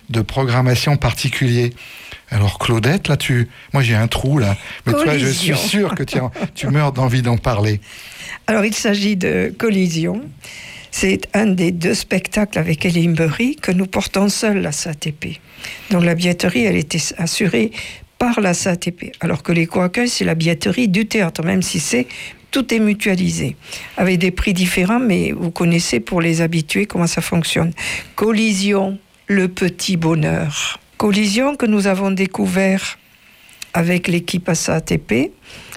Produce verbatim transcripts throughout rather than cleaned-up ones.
de programmation particulier. Alors Claudette, là, tu, moi j'ai un trou là, mais Collision. toi, je suis sûr que tu, en... tu meurs d'envie d'en parler. Alors il s'agit de Collision. C'est un des deux spectacles avec Elie Mbury que nous portons seuls à S A T P. Donc la billetterie, elle était assurée par la S A T P, alors que les co-accueils, c'est la billetterie du théâtre, même si c'est tout est mutualisé, avec des prix différents, mais vous connaissez pour les habitués comment ça fonctionne. Collision, le petit bonheur. Collision que nous avons découvert avec l'équipe à S A T P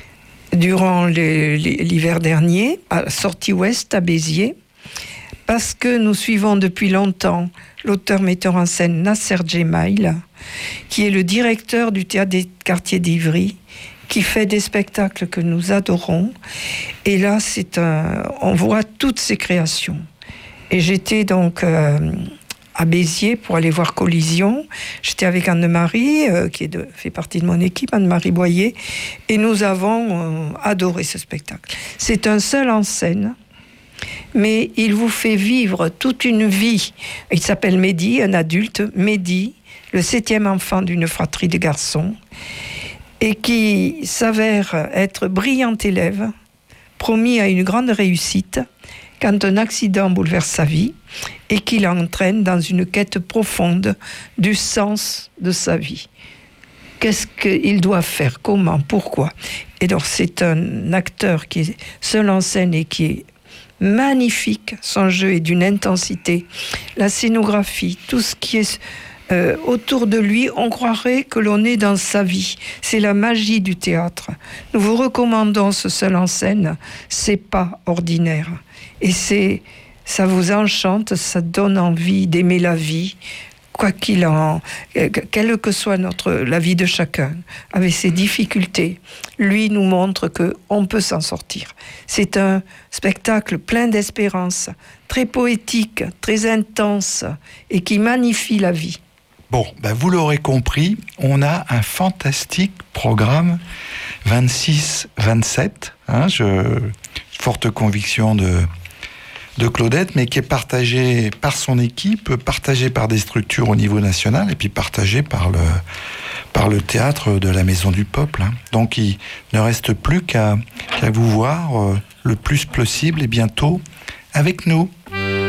durant le, l'hiver dernier, à Sortie Ouest à Béziers, parce que nous suivons depuis longtemps l'auteur-metteur en scène Nasser Djemail, qui est le directeur du théâtre des quartiers d'Ivry, qui fait des spectacles que nous adorons. Et là, c'est un, on voit toutes ses créations. Et j'étais donc euh, à Béziers pour aller voir Collision. J'étais avec Anne-Marie, euh, qui est de, fait partie de mon équipe, Anne-Marie Boyer, et nous avons euh, adoré ce spectacle. C'est un seul en scène, mais il vous fait vivre toute une vie. Il s'appelle Mehdi, un adulte, Mehdi, le septième enfant d'une fratrie de garçons, et qui s'avère être brillant élève, promis à une grande réussite, quand un accident bouleverse sa vie et qui l'entraîne dans une quête profonde du sens de sa vie. Qu'est-ce qu'il doit faire? Comment? Pourquoi? Et donc c'est un acteur qui est seul en scène et qui est magnifique. Son jeu est d'une intensité. La scénographie, tout ce qui est euh, autour de lui, on croirait que l'on est dans sa vie. C'est la magie du théâtre. Nous vous recommandons ce seul en scène. C'est pas ordinaire. Et c'est, ça vous enchante, ça donne envie d'aimer la vie, quoi qu'il en, quelle que soit notre, la vie de chacun, avec ses difficultés. Lui nous montre que on peut s'en sortir. C'est un spectacle plein d'espérance, très poétique, très intense, et qui magnifie la vie. Bon, ben vous l'aurez compris, on a un fantastique programme vingt-six vingt-sept, hein, je, forte conviction de... de Claudette, mais qui est partagé par son équipe, partagé par des structures au niveau national et puis partagé par le, par le théâtre de la Maison du Peuple. Hein. Donc il ne reste plus qu'à, qu'à vous voir euh, le plus possible et bientôt avec nous.